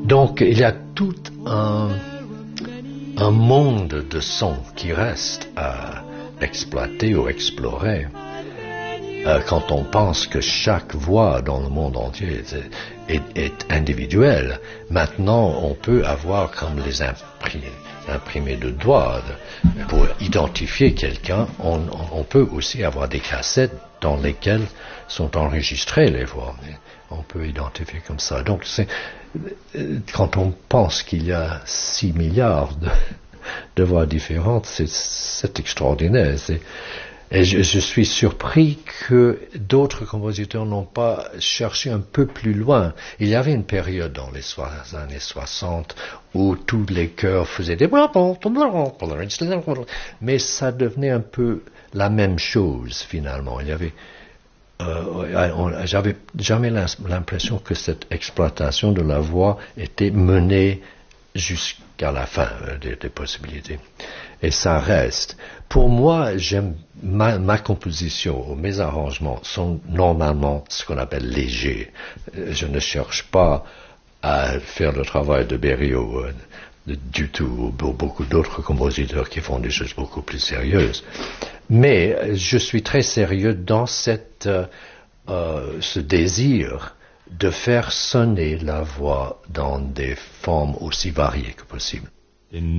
Donc il y a tout un monde de sons qui reste à exploiter ou explorer. Quand on pense que chaque voix dans le monde entier est individuelle, maintenant on peut avoir comme les imprimés de doigts. Pour identifier quelqu'un, on peut aussi avoir des cassettes dans lesquelles sont enregistrées les voix. On peut identifier comme ça. Donc quand on pense qu'il y a 6 milliards de voix différentes, c'est extraordinaire. Et je suis surpris que d'autres compositeurs n'ont pas cherché un peu plus loin. Il y avait une période dans les années 60 où tous les chœurs faisaient des... Mais ça devenait un peu la même chose finalement. Il y avait... j'avais jamais l'impression que cette exploitation de la voix était menée jusqu'à la fin des possibilités. Et ça reste. Pour moi, j'aime ma composition, mes arrangements sont normalement ce qu'on appelle légers. Je ne cherche pas à faire le travail de Berio du tout, ou beaucoup d'autres compositeurs qui font des choses beaucoup plus sérieuses. Mais je suis très sérieux dans ce désir de faire sonner la voix dans des formes aussi variées que possible.